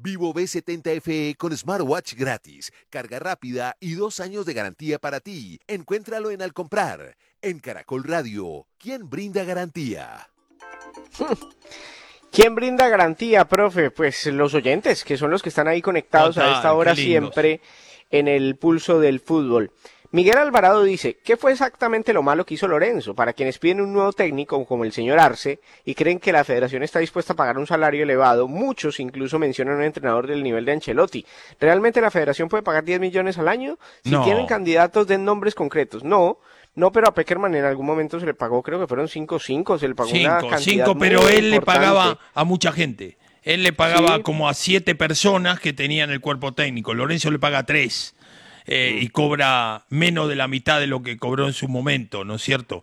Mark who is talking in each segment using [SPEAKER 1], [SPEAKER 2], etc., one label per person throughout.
[SPEAKER 1] Vivo V70 FE con smartwatch gratis, carga rápida y 2 años de garantía para ti. Encuéntralo en Al Comprar. En Caracol Radio, ¿quién brinda garantía?
[SPEAKER 2] ¿Quién brinda garantía, profe? Pues los oyentes, que son los que están ahí conectados a esta hora siempre en el pulso del fútbol. Miguel Alvarado dice, ¿qué fue exactamente lo malo que hizo Lorenzo? Para quienes piden un nuevo técnico como el señor Arce y creen que la federación está dispuesta a pagar un salario elevado, muchos incluso mencionan a un entrenador del nivel de Ancelotti. ¿Realmente la federación puede pagar 10 millones al año? Si tienen candidatos, den nombres concretos. No, pero a Pekerman en algún momento se le pagó, creo que fueron 5 se le pagó una cantidad muy
[SPEAKER 3] pero él
[SPEAKER 2] importante.
[SPEAKER 3] Le pagaba a mucha gente. Él le pagaba como a 7 personas que tenían el cuerpo técnico. Lorenzo le paga a 3. Y cobra menos de la mitad de lo que cobró en su momento, ¿no es cierto?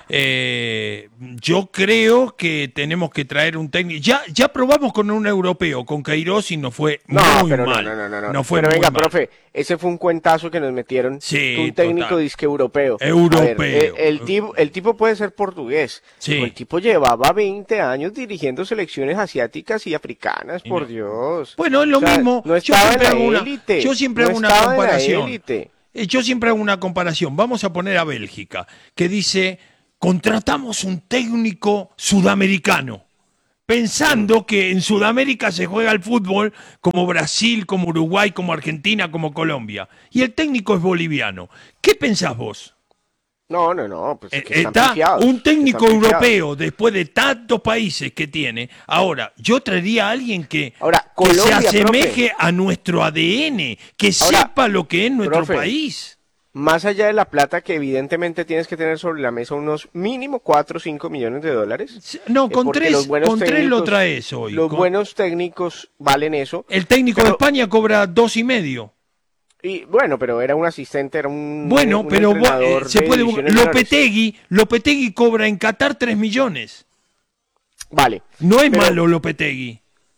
[SPEAKER 3] Yo creo que tenemos que traer un técnico. Ya probamos con un europeo, con Queiroz, y nos fue muy mal.
[SPEAKER 2] No fue pero muy venga, mal. Profe, ese fue un cuentazo que nos metieron.
[SPEAKER 3] Sí,
[SPEAKER 2] un técnico disque europeo.
[SPEAKER 3] Europeo.
[SPEAKER 2] El tipo puede ser portugués. Sí. Pero el tipo llevaba 20 años dirigiendo selecciones asiáticas y africanas, por Dios.
[SPEAKER 3] Bueno, es lo mismo.
[SPEAKER 2] No estaba en la élite.
[SPEAKER 3] Yo siempre hago una comparación. Yo siempre hago una comparación. Vamos a poner a Bélgica, que dice, contratamos un técnico sudamericano, pensando que en Sudamérica se juega el fútbol como Brasil, como Uruguay, como Argentina, como Colombia. Y el técnico es boliviano. ¿Qué pensás vos?
[SPEAKER 2] No, pues es que
[SPEAKER 3] está un técnico europeo después de tantos países que tiene. Ahora, yo traería a alguien que se asemeje, profe, a nuestro ADN, que sepa lo que es nuestro país.
[SPEAKER 2] Más allá de la plata que evidentemente tienes que tener sobre la mesa, unos mínimo 4 o 5 millones de dólares.
[SPEAKER 3] No, con 3 lo traes hoy.
[SPEAKER 2] Los buenos técnicos valen eso.
[SPEAKER 3] El técnico de España cobra 2,5.
[SPEAKER 2] Y bueno, pero era un asistente, era un
[SPEAKER 3] pero se puede Lopetegui cobra en Qatar 3 millones.
[SPEAKER 2] Vale.
[SPEAKER 3] No es malo Lopetegui.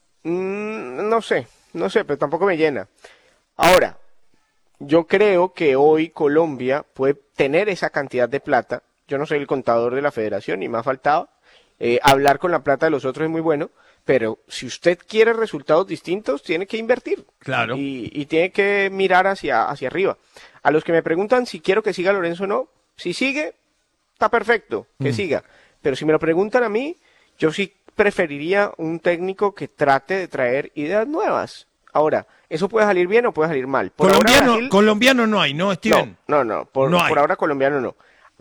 [SPEAKER 2] No sé, pero tampoco me llena. Ahora, yo creo que hoy Colombia puede tener esa cantidad de plata. Yo no soy el contador de la federación y me ha faltado. Hablar con la plata de los otros es muy bueno. Pero si usted quiere resultados distintos, tiene que invertir.
[SPEAKER 3] Claro.
[SPEAKER 2] Y tiene que mirar hacia arriba. A los que me preguntan si quiero que siga Lorenzo o no, si sigue, está perfecto, que siga. Pero si me lo preguntan a mí, yo sí preferiría un técnico que trate de traer ideas nuevas. Ahora, ¿eso puede salir bien o puede salir mal?
[SPEAKER 3] Colombiano no hay, ¿no, Steven?
[SPEAKER 2] No. Por ahora colombiano no.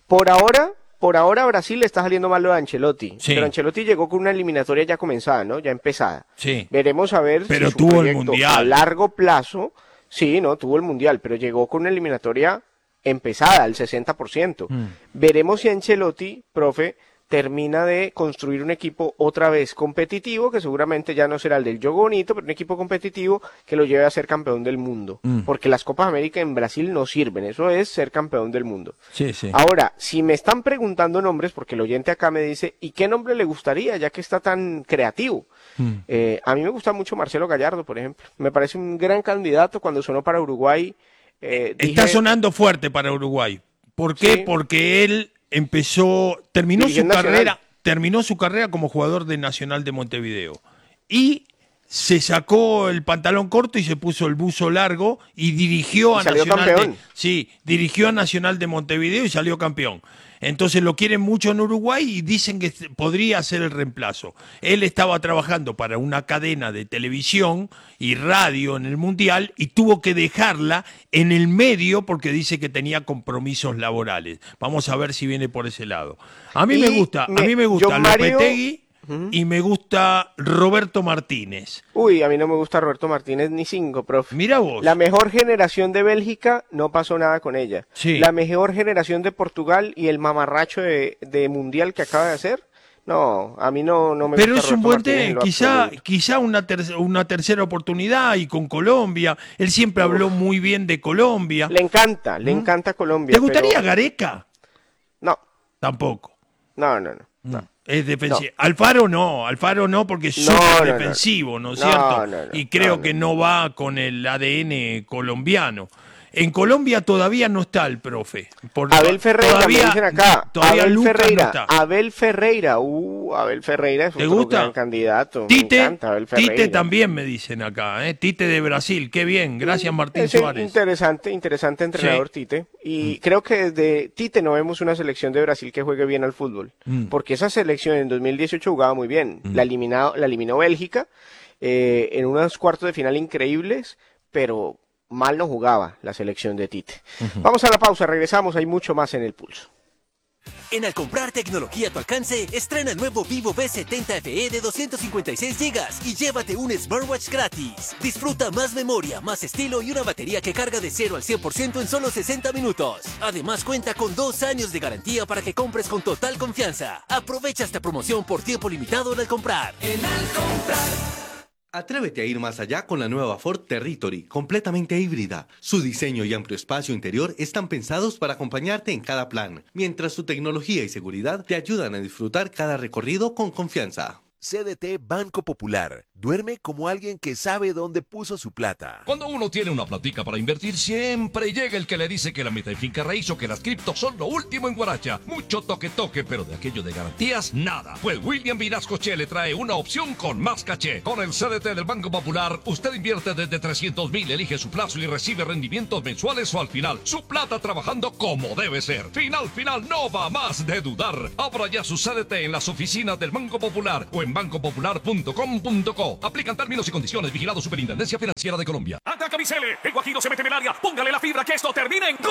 [SPEAKER 2] Por ahora Brasil le está saliendo mal lo de Ancelotti, pero Ancelotti llegó con una eliminatoria ya comenzada, ¿no? Ya empezada.
[SPEAKER 3] Sí.
[SPEAKER 2] Veremos a ver
[SPEAKER 3] pero
[SPEAKER 2] si su
[SPEAKER 3] tuvo
[SPEAKER 2] proyecto
[SPEAKER 3] el Mundial.
[SPEAKER 2] A largo plazo, tuvo el Mundial, pero llegó con una eliminatoria empezada, al 60%. Veremos si Ancelotti, profe, termina de construir un equipo otra vez competitivo, que seguramente ya no será el del juego bonito, pero un equipo competitivo que lo lleve a ser campeón del mundo. Porque las Copas América en Brasil no sirven, eso es ser campeón del mundo.
[SPEAKER 3] Sí.
[SPEAKER 2] Ahora, si me están preguntando nombres, porque el oyente acá me dice, ¿y qué nombre le gustaría, ya que está tan creativo? A mí me gusta mucho Marcelo Gallardo, por ejemplo. Me parece un gran candidato. Cuando sonó para Uruguay.
[SPEAKER 3] Está sonando fuerte para Uruguay. ¿Por qué? Sí. Porque él terminó su carrera como jugador de Nacional de Montevideo y se sacó el pantalón corto y se puso el buzo largo y dirigió a Nacional de Montevideo y salió campeón. Entonces lo quieren mucho en Uruguay y dicen que podría ser el reemplazo. Él estaba trabajando para una cadena de televisión y radio en el Mundial y tuvo que dejarla en el medio porque dice que tenía compromisos laborales. Vamos a ver si viene por ese lado. A mí me gusta Lopetegui y me gusta Roberto Martínez.
[SPEAKER 2] Uy, a mí no me gusta Roberto Martínez ni 5, profe.
[SPEAKER 3] Mira vos.
[SPEAKER 2] La mejor generación de Bélgica no pasó nada con ella.
[SPEAKER 3] Sí.
[SPEAKER 2] La mejor generación de Portugal y el mamarracho de Mundial que acaba de hacer. No, a mí no me
[SPEAKER 3] Pero
[SPEAKER 2] gusta.
[SPEAKER 3] Pero es un buen tema, quizá una tercera oportunidad y con Colombia. Él siempre habló muy bien de Colombia.
[SPEAKER 2] Le encanta Colombia.
[SPEAKER 3] ¿Te gustaría Gareca?
[SPEAKER 2] No.
[SPEAKER 3] Tampoco.
[SPEAKER 2] No.
[SPEAKER 3] Es defensivo. No. Alfaro no porque es súper defensivo, ¿no es cierto? Y creo que no va con el ADN colombiano. En Colombia todavía no está el profe.
[SPEAKER 2] Abel Ferreira, me dicen acá.
[SPEAKER 3] Todavía
[SPEAKER 2] Abel
[SPEAKER 3] Lucas
[SPEAKER 2] Ferreira,
[SPEAKER 3] no está.
[SPEAKER 2] Abel Ferreira, Abel Ferreira es otro gran candidato.
[SPEAKER 3] Tite,
[SPEAKER 2] me encanta Abel Ferreira.
[SPEAKER 3] Tite también me dicen acá, Tite de Brasil, qué bien, gracias Martín Suárez.
[SPEAKER 2] Interesante entrenador, sí. Tite. Y creo que desde Tite no vemos una selección de Brasil que juegue bien al fútbol. Porque esa selección en 2018 jugaba muy bien. La eliminó Bélgica en unos cuartos de final increíbles, pero mal no jugaba la selección de Tite. Vamos a la pausa, regresamos, hay mucho más en el pulso.
[SPEAKER 4] En Al comprar tecnología a tu alcance, estrena el nuevo Vivo V70 FE de 256 GB y llévate un smartwatch gratis. Disfruta más memoria, más estilo y una batería que carga de 0 al 100% en solo 60 minutos. Además cuenta con 2 años de garantía para que compres con total confianza. Aprovecha esta promoción por tiempo limitado en Al comprar.
[SPEAKER 5] En Al comprar. Atrévete a ir más allá con la nueva Ford Territory, completamente híbrida. Su diseño y amplio espacio interior están pensados para acompañarte en cada plan, mientras su tecnología y seguridad te ayudan a disfrutar cada recorrido con confianza.
[SPEAKER 1] CDT Banco Popular. Duerme como alguien que sabe dónde puso su plata.
[SPEAKER 6] Cuando uno tiene una platica para invertir, siempre llega el que le dice que la meta en finca raíz o que las criptos son lo último en Guaracha. Mucho toque, pero de aquello de garantías, nada. Pues William Vinascoche le trae una opción con más caché. Con el CDT del Banco Popular, usted invierte desde 300,000, elige su plazo y recibe rendimientos mensuales o al final. Su plata trabajando como debe ser. Final, no va más de dudar. Abra ya su CDT en las oficinas del Banco Popular o en bancopopular.com.co. Aplican términos y condiciones. Vigilado Superintendencia Financiera de Colombia.
[SPEAKER 7] Ataca Micele. El Guajiro se mete en el área. Póngale la fibra que esto termine en ¡gol!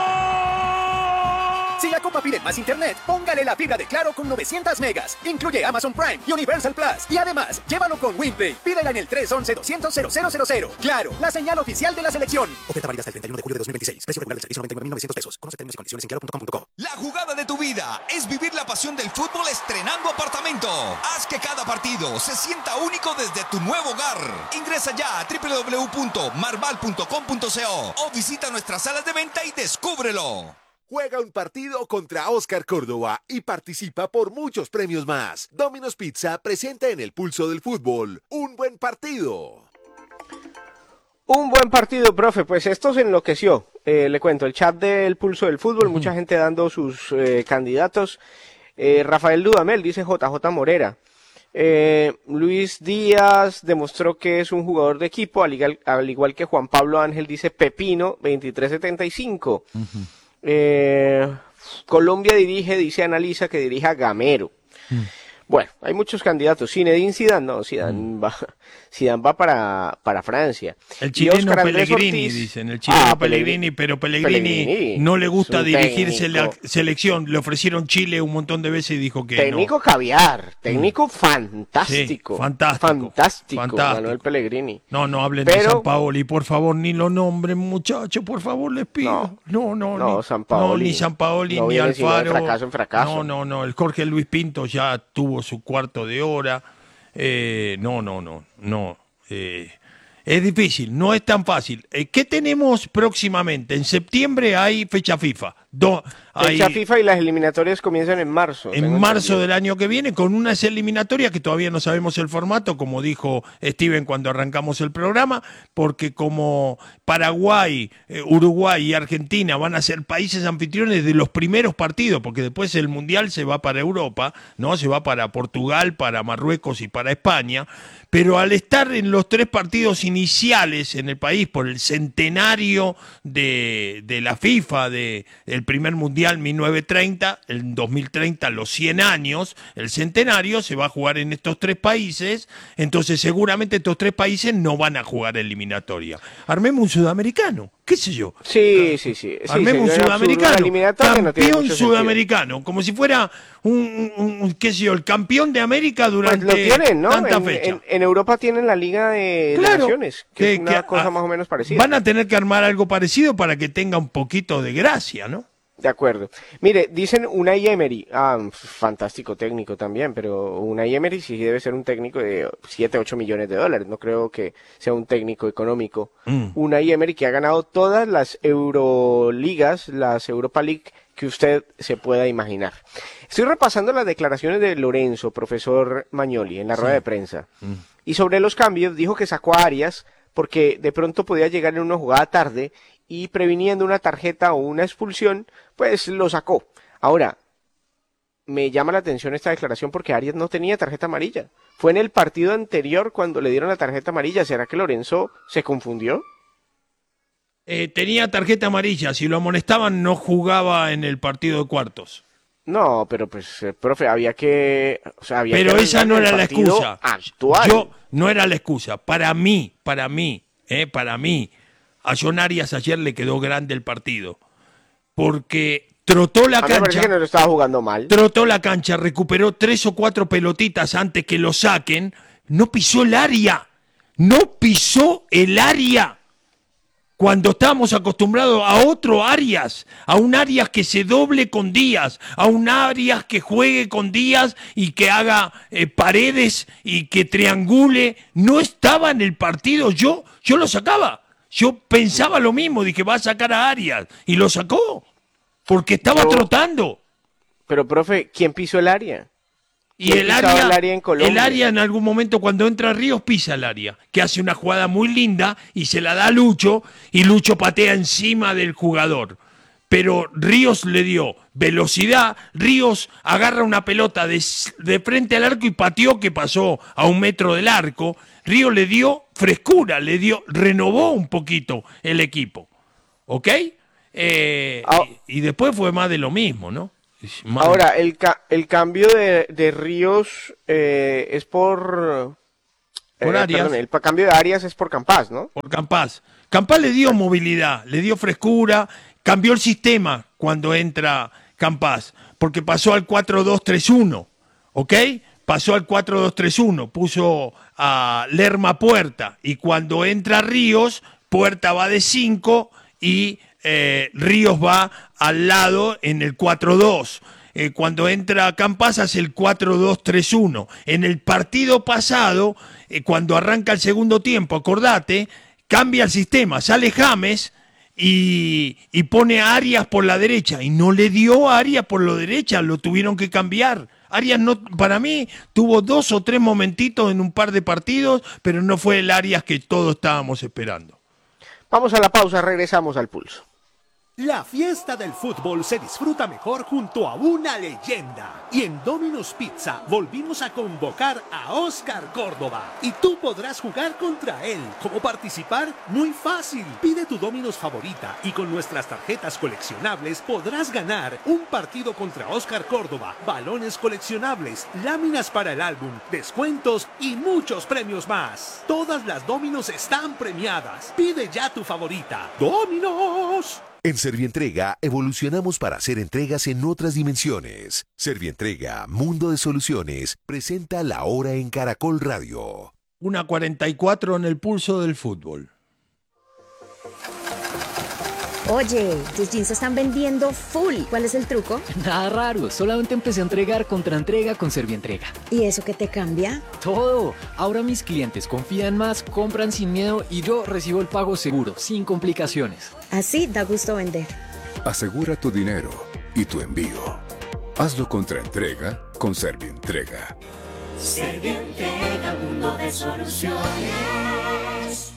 [SPEAKER 8] Si la Copa pide más internet, póngale la fibra de Claro con 900 megas. Incluye Amazon Prime y Universal Plus. Y además, llévalo con WinPlay. Pídela en el 311-200-0000. Claro, la señal oficial de la selección. Oferta válida hasta el 31 de julio de 2026. Precio regular del servicio $99,900. Conoce términos y condiciones en claro.com.co.
[SPEAKER 9] La jugada de tu vida es vivir la pasión del fútbol estrenando apartamento. Haz que cada partido se sienta único desde tu nuevo hogar. Ingresa ya a www.marval.com.co o visita nuestras salas de venta y descúbrelo.
[SPEAKER 1] Juega un partido contra Oscar Córdoba y participa por muchos premios más. Domino's Pizza presenta en el pulso del fútbol un buen partido.
[SPEAKER 2] Un buen partido, profe. Pues esto se enloqueció. Le cuento, el chat del pulso del fútbol, mucha gente dando sus candidatos. Rafael Dudamel dice JJ Morera. Luis Díaz demostró que es un jugador de equipo, al igual que Juan Pablo Ángel dice Pepino 2375. Colombia dirige, dice Analiza que dirige a Gamero. Bueno, hay muchos candidatos. Zinedine Zidane, no, Zidane va para Francia.
[SPEAKER 3] El chileno Pellegrini, dicen, el chileno Pellegrini, pero Pellegrini no le gusta dirigirse la selección. Le ofrecieron Chile un montón de veces y dijo que
[SPEAKER 2] técnico
[SPEAKER 3] no.
[SPEAKER 2] Caviar, técnico fantástico.
[SPEAKER 3] Sí, fantástico.
[SPEAKER 2] Manuel Pellegrini.
[SPEAKER 3] No hablen de Sampaoli, por favor, ni lo nombren, muchachos, por favor, les pido. No,
[SPEAKER 2] Sampaoli.
[SPEAKER 3] Ni Sampaoli, ni Alfaro.
[SPEAKER 2] De fracaso en fracaso.
[SPEAKER 3] No, el Jorge Luis Pinto ya tuvo su cuarto de hora. Es difícil, no es tan fácil. ¿Qué tenemos próximamente? En septiembre hay fecha FIFA.
[SPEAKER 2] Fecha FIFA y las eliminatorias comienzan en marzo.
[SPEAKER 3] En marzo del año que viene, con unas eliminatorias que todavía no sabemos el formato, como dijo Steven cuando arrancamos el programa, porque como Paraguay, Uruguay y Argentina van a ser países anfitriones de los primeros partidos, porque después el Mundial se va para Europa, ¿no? Se va para Portugal, para Marruecos y para España, pero al estar en los 3 partidos iniciales en el país por el centenario de la FIFA, del primer Mundial 1930, el 2030 los 100 años, el centenario se va a jugar en estos 3 países, entonces seguramente estos 3 países no van a jugar eliminatoria. Armemos un sudamericano, qué sé yo.
[SPEAKER 2] Sí.
[SPEAKER 3] Armemos un sudamericano, campeón sudamericano, como si fuera un qué sé yo, el campeón de América durante
[SPEAKER 2] pues lo tienen, ¿no?
[SPEAKER 3] tanta fecha.
[SPEAKER 2] En Europa tienen la Liga de Naciones, que es una cosa más o menos parecida.
[SPEAKER 3] Van a tener que armar algo parecido para que tenga un poquito de gracia, ¿no?
[SPEAKER 2] De acuerdo. Mire, dicen Unai Emery, fantástico técnico también, pero Unai Emery sí debe ser un técnico de 7, 8 millones de dólares, no creo que sea un técnico económico. Unai Emery que ha ganado todas las Euroligas, las Europa League que usted se pueda imaginar. Estoy repasando las declaraciones de Lorenzo, profesor Magnoli, en la rueda de prensa. Y sobre los cambios, dijo que sacó a Arias porque de pronto podía llegar en una jugada tarde y previniendo una tarjeta o una expulsión, pues lo sacó. Ahora, me llama la atención esta declaración porque Arias no tenía tarjeta amarilla. Fue en el partido anterior cuando le dieron la tarjeta amarilla. ¿Será que Lorenzo se confundió?
[SPEAKER 3] Tenía tarjeta amarilla. Si lo amonestaban, no jugaba en el partido de cuartos.
[SPEAKER 2] No, pero pues, profe, había que... O sea, había
[SPEAKER 3] pero
[SPEAKER 2] que
[SPEAKER 3] esa no era la excusa.
[SPEAKER 2] Actual.
[SPEAKER 3] No era la excusa. Para mí, a John Arias ayer le quedó grande el partido. Porque trotó la cancha.
[SPEAKER 2] Me parece que no lo estaba jugando mal.
[SPEAKER 3] Trotó la cancha, recuperó 3 o 4 pelotitas antes que lo saquen. No pisó el área. No pisó el área. Cuando estábamos acostumbrados a otro Arias, a un Arias que se doble con Díaz, a un Arias que juegue con Díaz y que haga paredes y que triangule, no estaba en el partido, yo lo sacaba, yo pensaba lo mismo, dije va a sacar a Arias y lo sacó, porque estaba trotando.
[SPEAKER 2] Pero profe, ¿quién pisó el área?
[SPEAKER 3] Y el área
[SPEAKER 2] en Colombia?
[SPEAKER 3] El área en algún momento cuando entra Ríos pisa el área, que hace una jugada muy linda y se la da a Lucho y Lucho patea encima del jugador. Pero Ríos le dio velocidad, Ríos agarra una pelota de frente al arco y pateó que pasó a 1 metro del arco. Ríos le dio frescura, renovó un poquito el equipo. ¿Ok? Y después fue más de lo mismo, ¿no?
[SPEAKER 2] Ahora, el cambio de Ríos es por Arias. Perdón, el cambio de Arias es por Campas, ¿no?
[SPEAKER 3] Por Campas. Campas le dio movilidad, le dio frescura, cambió el sistema cuando entra Campas, porque pasó al 4-2-3-1, ¿ok? Pasó al 4-2-3-1, puso a Lerma Puerta, y cuando entra Ríos, Puerta va de 5 y Ríos va al lado en el 4-2. Cuando entra Campas hace el 4-2-3-1. En el partido pasado, cuando arranca el segundo tiempo, acordate, cambia el sistema, sale James y pone a Arias por la derecha, y no le dio a Arias por la derecha, lo tuvieron que cambiar. Arias no, para mí tuvo 2 o 3 momentitos en un par de partidos, pero no fue el Arias que todos estábamos esperando.
[SPEAKER 2] Vamos a la pausa, regresamos al pulso.
[SPEAKER 10] La fiesta del fútbol se disfruta mejor junto a una leyenda. Y en Domino's Pizza volvimos a convocar a Oscar Córdoba. Y tú podrás jugar contra él. ¿Cómo participar? Muy fácil. Pide tu Domino's favorita y con nuestras tarjetas coleccionables podrás ganar un partido contra Oscar Córdoba, balones coleccionables, láminas para el álbum, descuentos y muchos premios más. Todas las Domino's están premiadas. Pide ya tu favorita. ¡Domino's!
[SPEAKER 1] En Servientrega evolucionamos para hacer entregas en otras dimensiones. Servientrega, Mundo de Soluciones, presenta La Hora en Caracol Radio.
[SPEAKER 3] 1:44 en el pulso del fútbol.
[SPEAKER 11] Oye, tus jeans se están vendiendo full. ¿Cuál es el truco?
[SPEAKER 12] Nada raro, solamente empecé a entregar contra entrega con Servientrega.
[SPEAKER 11] ¿Y eso qué te cambia?
[SPEAKER 12] Todo. Ahora mis clientes confían más, compran sin miedo y yo recibo el pago seguro, sin complicaciones.
[SPEAKER 11] Así da gusto vender.
[SPEAKER 13] Asegura tu dinero y tu envío. Hazlo contra entrega con Servientrega.
[SPEAKER 14] Servientrega, mundo de soluciones.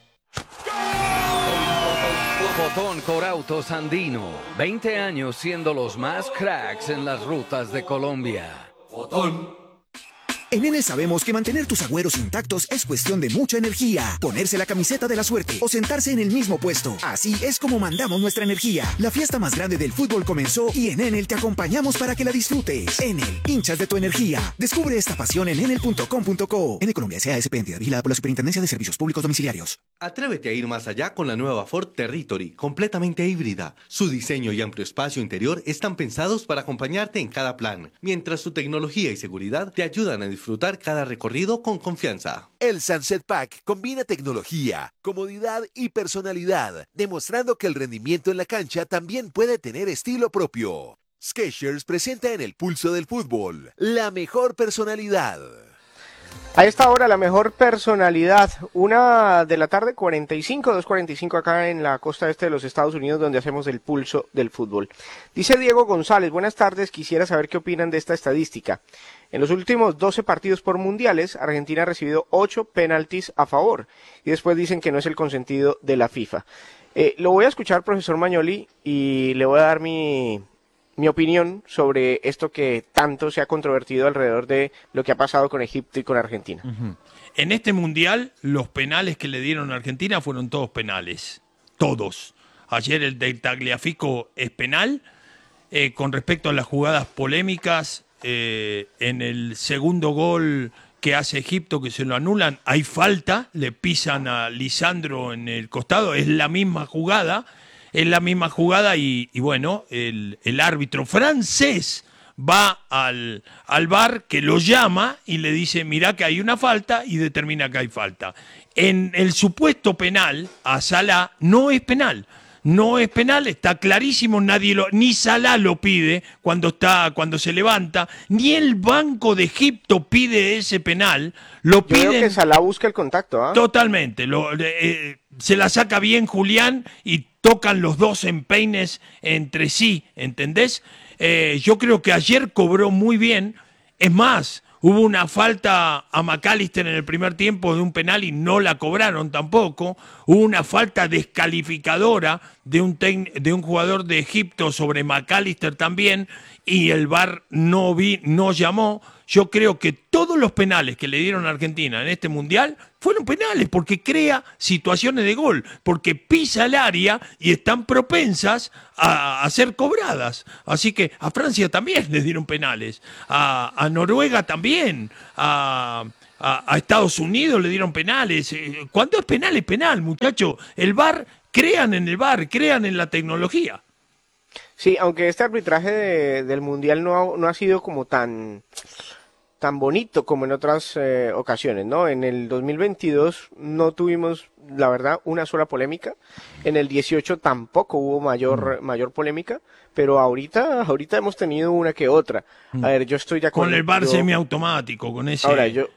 [SPEAKER 15] Fotón Corautos Andino, 20 años siendo los más cracks en las rutas de Colombia.
[SPEAKER 8] Fotón. En Enel sabemos que mantener tus agüeros intactos es cuestión de mucha energía. Ponerse la camiseta de la suerte o sentarse en el mismo puesto. Así es como mandamos nuestra energía. La fiesta más grande del fútbol comenzó y en Enel te acompañamos para que la disfrutes. Enel, hinchas de tu energía. Descubre esta pasión en enel.com.co. Enel Colombia S.A.S.P. entidad vigilada por la Superintendencia de Servicios Públicos Domiciliarios.
[SPEAKER 5] Atrévete a ir más allá con la nueva Ford Territory, completamente híbrida. Su diseño y amplio espacio interior están pensados para acompañarte en cada plan, mientras su tecnología y seguridad te ayudan a disfrutar cada recorrido con confianza.
[SPEAKER 1] El Sunset Pack combina tecnología, comodidad y personalidad, demostrando que el rendimiento en la cancha también puede tener estilo propio. Skechers presenta en el pulso del fútbol la mejor personalidad.
[SPEAKER 2] A esta hora la mejor personalidad, 1:45 p.m, 2:45 acá en la costa este de los Estados Unidos, donde hacemos el pulso del fútbol. Dice Diego González, buenas tardes, quisiera saber qué opinan de esta estadística. En los últimos 12 partidos por mundiales, Argentina ha recibido 8 penaltis a favor, y después dicen que no es el consentido de la FIFA. Lo voy a escuchar, profesor Magnoli, y le voy a dar mi opinión sobre esto que tanto se ha controvertido alrededor de lo que ha pasado con Egipto y con Argentina.
[SPEAKER 3] En este mundial, los penales que le dieron a Argentina fueron todos penales. Todos. Ayer el del Tagliafico es penal. Con respecto a las jugadas polémicas, en el segundo gol que hace Egipto, que se lo anulan, hay falta, le pisan a Lisandro en el costado, es la misma jugada. Y bueno, el árbitro francés va al VAR, que lo llama y le dice, mirá que hay una falta, y determina que hay falta. En el supuesto penal a Salah no es penal. No es penal, está clarísimo, ni Salah lo pide cuando se levanta, ni el Banco de Egipto pide ese penal, lo piden.
[SPEAKER 2] Yo creo que Salah busca el contacto, ¿ah?
[SPEAKER 3] Totalmente, se la saca bien Julián y tocan los dos empeines entre sí, ¿entendés? Yo creo que ayer cobró muy bien, es más, hubo una falta a McAllister en el primer tiempo de un penal y no la cobraron tampoco. Hubo una falta descalificadora de un jugador de Egipto sobre McAllister también, y el VAR no llamó. Yo creo que todos los penales que le dieron a Argentina en este Mundial fueron penales, porque crea situaciones de gol, porque pisa el área y están propensas a ser cobradas. Así que a Francia también le dieron penales, a Noruega también, a Estados Unidos le dieron penales. Cuando es penal, muchachos. El VAR, crean en el VAR, crean en la tecnología.
[SPEAKER 2] Sí, aunque este arbitraje del Mundial no ha sido como tan bonito como en otras ocasiones, ¿no? En el 2022 no tuvimos, la verdad, una sola polémica. En el 18 tampoco hubo mayor polémica, pero ahorita hemos tenido una que otra. A ver, yo estoy de acuerdo.
[SPEAKER 3] Con el VAR semiautomático, con eso.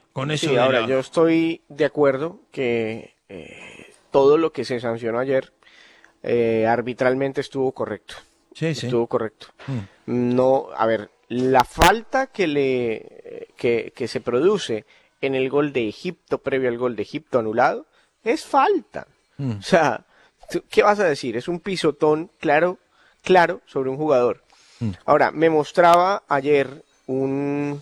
[SPEAKER 2] Yo estoy de acuerdo que todo lo que se sancionó ayer arbitralmente estuvo correcto. Sí. Estuvo correcto. No, a ver, la falta que se produce en el gol de Egipto, previo al gol de Egipto anulado, es falta. O sea, ¿qué vas a decir? Es un pisotón claro sobre un jugador. Ahora, me mostraba ayer un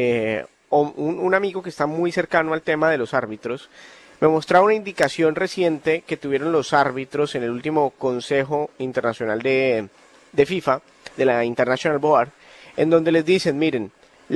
[SPEAKER 2] amigo que está muy cercano al tema de los árbitros, me mostraba una indicación reciente que tuvieron los árbitros en el último Consejo Internacional de FIFA, de la International Board, en donde les dicen, miren,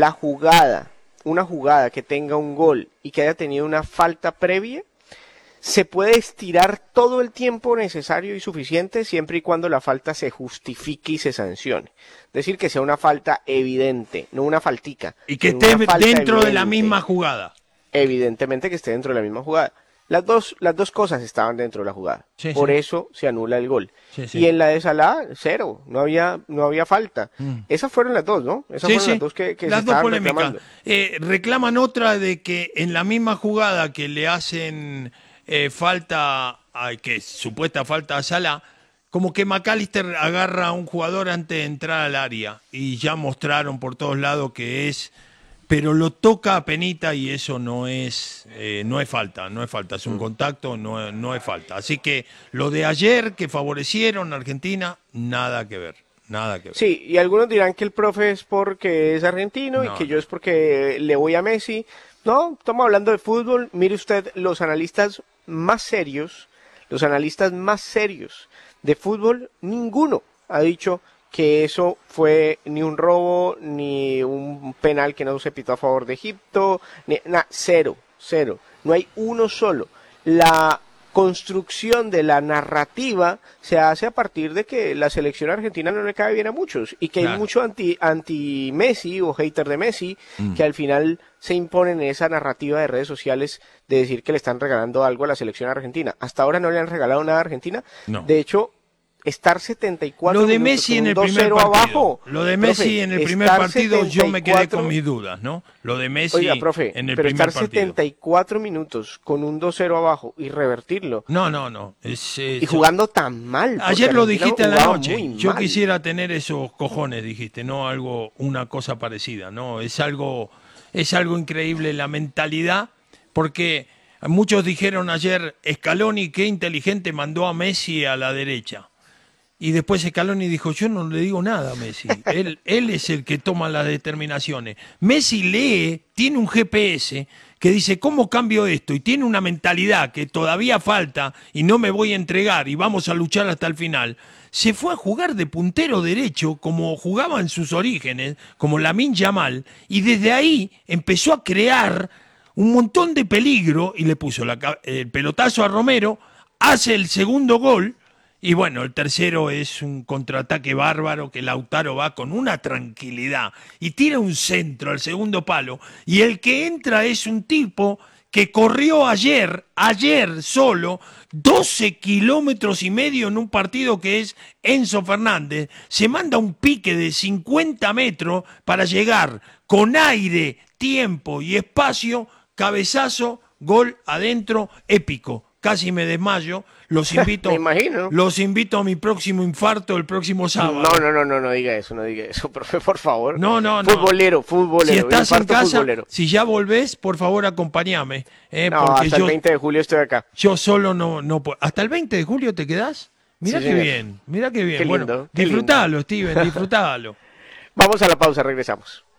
[SPEAKER 2] una jugada que tenga un gol y que haya tenido una falta previa, se puede estirar todo el tiempo necesario y suficiente siempre y cuando la falta se justifique y se sancione. Es decir, que sea una falta evidente, no una faltica.
[SPEAKER 3] Y que esté dentro de la misma jugada.
[SPEAKER 2] Evidentemente que esté dentro de la misma jugada. Las dos cosas estaban dentro de la jugada. Sí, por eso se anula el gol. Sí. Y en la de Salah, 0. No había falta. Esas fueron las dos, ¿no? Esas fueron las dos que se estaban reclamando.
[SPEAKER 3] Reclaman otra de que en la misma jugada que le hacen falta, que supuesta falta a Salah, como que McAllister agarra a un jugador antes de entrar al área. Y ya mostraron por todos lados que es... Pero lo toca a penita y eso no es falta, es un contacto, no es falta. Así que lo de ayer que favorecieron a Argentina, nada que ver.
[SPEAKER 2] Sí, y algunos dirán que el profe es porque es argentino y que yo es porque le voy a Messi. No, estamos hablando de fútbol. Mire usted, los analistas más serios de fútbol, ninguno ha dicho que eso fue ni un robo, ni un penal que no se pitó a favor de Egipto, cero. No hay uno solo. La construcción de la narrativa se hace a partir de que la selección argentina no le cae bien a muchos y que hay mucho anti-Messi o hater de Messi que al final se imponen en esa narrativa de redes sociales de decir que le están regalando algo a la selección argentina. Hasta ahora no le han regalado nada a Argentina. No. De hecho, estar 74
[SPEAKER 3] lo de
[SPEAKER 2] minutos
[SPEAKER 3] Messi en el
[SPEAKER 2] con un
[SPEAKER 3] primer
[SPEAKER 2] 2-0
[SPEAKER 3] partido.
[SPEAKER 2] abajo.
[SPEAKER 3] Lo de Messi
[SPEAKER 2] Profe,
[SPEAKER 3] en el primer
[SPEAKER 2] estar
[SPEAKER 3] partido yo me quedé
[SPEAKER 2] 74
[SPEAKER 3] con mis dudas, ¿no? Lo de Messi
[SPEAKER 2] Oiga, profe,
[SPEAKER 3] en el
[SPEAKER 2] pero
[SPEAKER 3] primer
[SPEAKER 2] estar
[SPEAKER 3] partido.
[SPEAKER 2] 74 minutos con un 2-0 abajo y revertirlo.
[SPEAKER 3] No.
[SPEAKER 2] Y jugando tan mal. porque
[SPEAKER 3] Ayer lo
[SPEAKER 2] Argentina
[SPEAKER 3] dijiste a la
[SPEAKER 2] jugaba
[SPEAKER 3] noche.
[SPEAKER 2] muy
[SPEAKER 3] Yo
[SPEAKER 2] mal.
[SPEAKER 3] quisiera tener esos cojones, dijiste, no una cosa parecida, no, es algo increíble la mentalidad, porque muchos dijeron ayer, Scaloni qué inteligente mandó a Messi a la derecha. Y después Scaloni dijo, yo no le digo nada a Messi, él es el que toma las determinaciones. Messi lee, tiene un GPS que dice, ¿cómo cambio esto? Y tiene una mentalidad que todavía falta y no me voy a entregar y vamos a luchar hasta el final. Se fue a jugar de puntero derecho como jugaba en sus orígenes, como Lamine Yamal, y desde ahí empezó a crear un montón de peligro y le puso el pelotazo a Romero, hace el segundo gol. Y bueno, el tercero es un contraataque bárbaro que Lautaro va con una tranquilidad y tira un centro al segundo palo. Y el que entra es un tipo que corrió ayer solo, 12 kilómetros y medio en un partido que es Enzo Fernández. Se manda un pique de 50 metros para llegar con aire, tiempo y espacio, cabezazo, gol adentro, épico. Casi me desmayo. Los invito,
[SPEAKER 2] Me imagino.
[SPEAKER 3] Los invito a mi próximo infarto el próximo sábado.
[SPEAKER 2] No diga eso, profe, por favor.
[SPEAKER 3] No.
[SPEAKER 2] Futbolero.
[SPEAKER 3] Si estás en casa,
[SPEAKER 2] futbolero.
[SPEAKER 3] si ya volvés, por favor acompáñame.
[SPEAKER 2] No,
[SPEAKER 3] porque
[SPEAKER 2] hasta el 20 de julio estoy acá.
[SPEAKER 3] Yo solo no puedo. ¿Hasta el 20 de julio te quedás? Mirá
[SPEAKER 2] Sí,
[SPEAKER 3] qué
[SPEAKER 2] señor.
[SPEAKER 3] bien, mirá qué bien.
[SPEAKER 2] Qué lindo,
[SPEAKER 3] Bueno,
[SPEAKER 2] qué
[SPEAKER 3] disfrutalo, Steven, disfrutalo.
[SPEAKER 2] Vamos a la pausa, regresamos.